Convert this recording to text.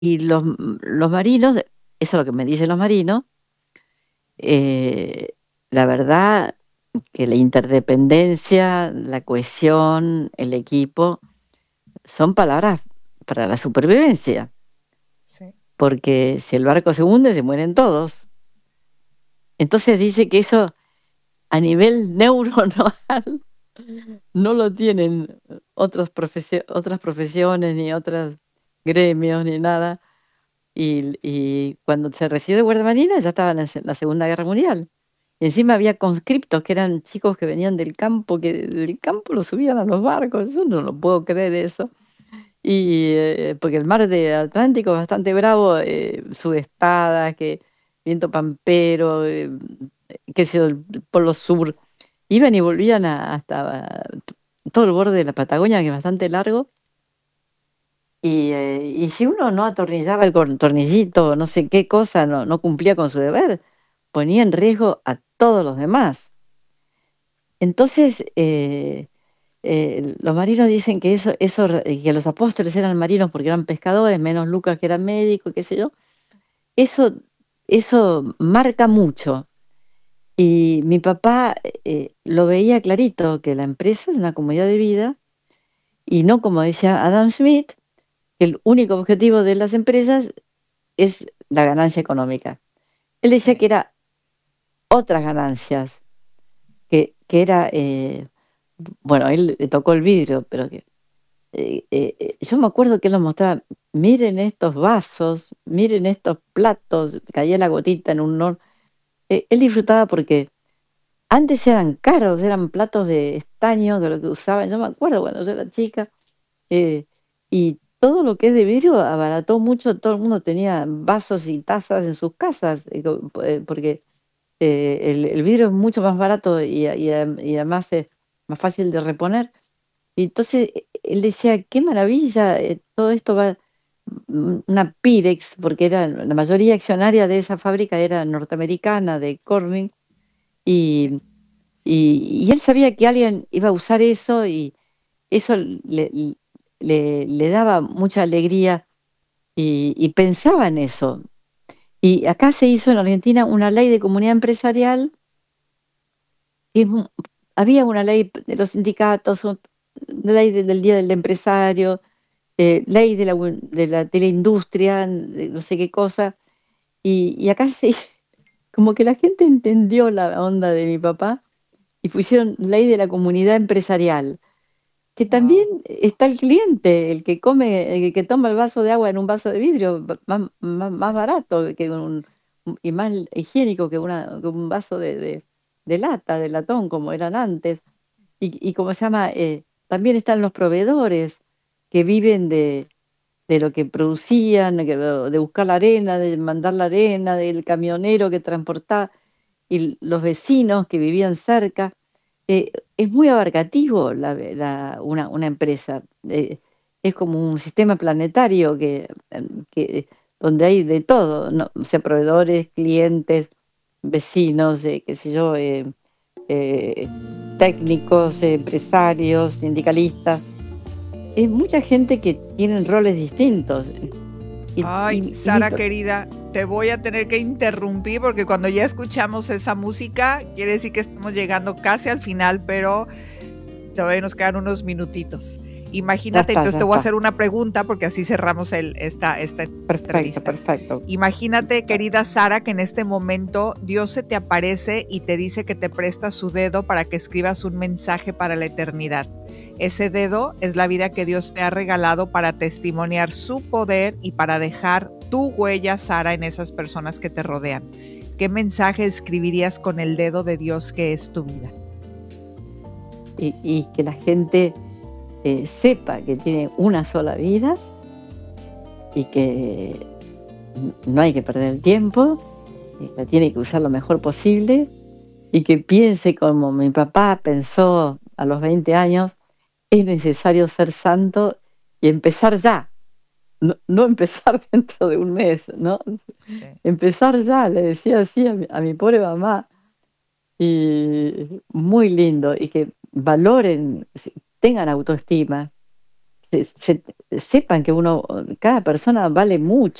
Y los marinos, eso es lo que me dicen los marinos, eh, la verdad que la interdependencia, la cohesión, el equipo, son palabras para la supervivencia, Sí. porque si el barco se hunde, se mueren todos. Entonces dice que eso a nivel neuronal no lo tienen otras profesiones, ni otros gremios, ni nada. Y cuando se recibió de guardia marina ya estaba en la Segunda Guerra Mundial. Y encima había conscriptos que eran chicos que venían del campo, que del campo los subían a los barcos. Yo no lo puedo creer eso. Y porque el mar de Atlántico es bastante bravo, sudestadas, que viento pampero, qué sé yo, el Polo Sur. Iban y volvían hasta todo el borde de la Patagonia, que es bastante largo. Y si uno no atornillaba el tornillito, no sé qué cosa, no cumplía con su deber, ponía en riesgo a todos los demás. Entonces, los marinos dicen que que los apóstoles eran marinos porque eran pescadores, menos Lucas que era médico, qué sé yo. Eso, eso marca mucho. Y mi papá lo veía clarito, que la empresa es una comunidad de vida, y no como decía Adam Smith, que el único objetivo de las empresas es la ganancia económica. Él decía Sí. que era otras ganancias, que era, bueno, él le tocó el vidrio, pero que yo me acuerdo que él nos mostraba, miren estos vasos, miren estos platos, caía la gotita en un horno. Él disfrutaba porque antes eran caros, eran platos de estaño, que lo que usaban, yo me acuerdo cuando yo era chica, eh, y todo lo que es de vidrio abarató mucho, todo el mundo tenía vasos y tazas en sus casas, porque el vidrio es mucho más barato y además es más fácil de reponer. Y entonces él decía, qué maravilla, todo esto va, una Pirex, porque era la mayoría accionaria de esa fábrica era norteamericana, de Corning, Sí. y, y él sabía que alguien iba a usar eso y eso le daba mucha alegría y pensaba en eso. Y acá se hizo en Argentina una ley de comunidad empresarial, que había una ley de los sindicatos, ley del Día del Empresario, ley de la industria, de no sé qué cosa, y acá se, como que la gente entendió la onda de mi papá y pusieron ley de la comunidad empresarial, que también Wow. está el cliente, el que come, el que toma el vaso de agua en un vaso de vidrio, más Sí. barato que y más higiénico que un vaso de lata, de latón, como eran antes. Y cómo se llama, también están los proveedores que viven de lo que producían, de buscar la arena, de mandar la arena, del camionero que transportaba, y los vecinos que vivían cerca. Es muy abarcativo una empresa. Es como un sistema planetario que, donde hay de todo, ¿no? O sea, proveedores, clientes, vecinos, qué sé yo, eh, técnicos, empresarios, sindicalistas. Es mucha gente que tienen roles distintos. Ay, Y mi Sara querida, te voy a tener que interrumpir porque cuando ya escuchamos esa música, quiere decir que estamos llegando casi al final, pero todavía nos quedan unos minutitos. Imagínate, entonces ya te voy a está. hacer una pregunta porque así cerramos esta Perfecto, entrevista. perfecto. Imagínate, querida Sara, que en este momento Dios se te aparece y te dice que te presta su dedo para que escribas un mensaje para la eternidad. Ese dedo es la vida que Dios te ha regalado para testimoniar su poder y para dejar tu huella, Sara, en esas personas que te rodean. ¿Qué mensaje escribirías con el dedo de Dios que es tu vida? Y que la gente sepa que tiene una sola vida y que no hay que perder el tiempo, y que tiene que usar lo mejor posible y que piense como mi papá pensó a los 20 años, es necesario ser santo y empezar ya, no empezar dentro de un mes, ¿no? Sí. Empezar ya, le decía así a mi pobre mamá, y muy lindo, y que valoren, tengan autoestima, sepan que cada persona vale mucho.